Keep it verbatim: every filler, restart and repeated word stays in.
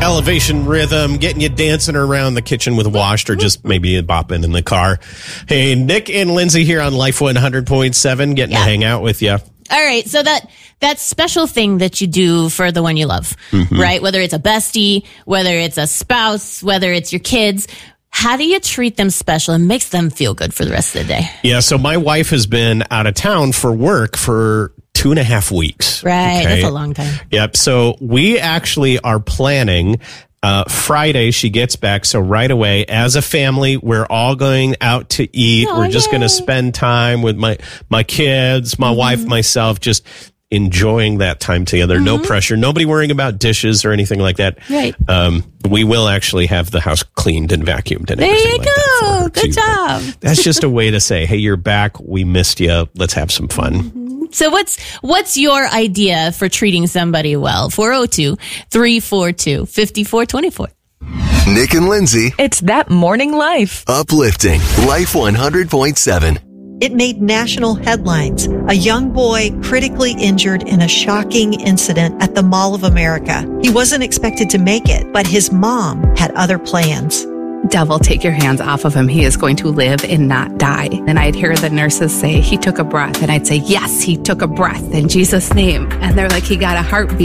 Elevation Rhythm, getting you dancing around the kitchen with Washed or just maybe bopping in the car. Hey, Nick and Lindsay here on Life one hundred point seven, getting yeah. to hang out with you. All right, so that that special thing that you do for the one you love, mm-hmm. right? Whether it's a bestie, whether it's a spouse, whether it's your kids, how do you treat them special and makes them feel good for the rest of the day? Yeah, so my wife has been out of town for work for two and a half weeks. Right, okay? That's a long time. Yep, so we actually are planning... Uh, Friday, she gets back. So right away, as a family, we're all going out to eat. Oh, we're just yay. going to spend time with my, my kids, my mm-hmm. wife, myself, just enjoying that time together. Mm-hmm. No pressure. Nobody worrying about dishes or anything like that. Right. Um, we will actually have the house cleaned and vacuumed and there everything you like go. that. Good too. job. That's just a way to say, hey, you're back. We missed you. Let's have some fun. Mm-hmm. So what's what's your idea for treating somebody well? four oh two, three four two, five four two four. Nick and Lindsay. It's That Morning Life. Uplifting Life one hundred point seven. It made national headlines. A young boy critically injured in a shocking incident at the Mall of America. He wasn't expected to make it, but his mom had other plans. Devil, take your hands off of him. He is going to live and not die. And I'd hear the nurses say, he took a breath. And I'd say, yes, he took a breath in Jesus' name. And they're like, he got a heartbeat.